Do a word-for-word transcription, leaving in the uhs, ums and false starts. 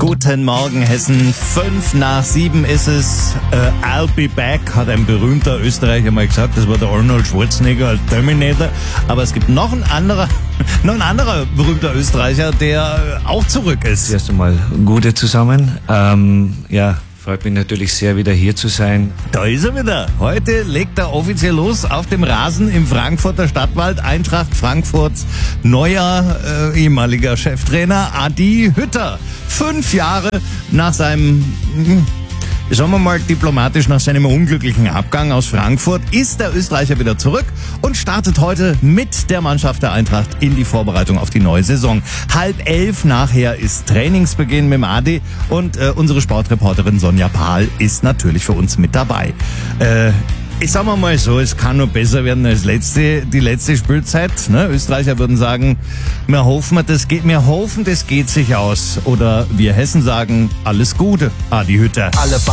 Guten Morgen, Hessen. Fünf nach sieben ist es. Äh, I'll be back, hat ein berühmter Österreicher mal gesagt. Das war der Arnold Schwarzenegger als Terminator. Aber es gibt noch ein anderer, noch ein anderer berühmter Österreicher, der auch zurück ist. Erst einmal Gute zusammen. Ähm, ja, freut mich natürlich sehr, wieder hier zu sein. Da ist er wieder. Heute legt er offiziell los auf dem Rasen im Frankfurter Stadtwald. Eintracht Frankfurts neuer äh, ehemaliger Cheftrainer Adi Hütter. Fünf Jahre nach seinem, sagen wir mal diplomatisch, nach seinem unglücklichen Abgang aus Frankfurt ist der Österreicher wieder zurück und startet heute mit der Mannschaft der Eintracht in die Vorbereitung auf die neue Saison. Halb elf nachher ist Trainingsbeginn mit dem Adi und äh, unsere Sportreporterin Sonja Pahl ist natürlich für uns mit dabei. Äh, Ich sag mal so, es kann nur besser werden als letzte, die letzte Spielzeit. Ne? Österreicher würden sagen, wir hoffen, das geht, wir hoffen, das geht sich aus. Oder wir Hessen sagen, alles Gute, Adi Hütter. Alle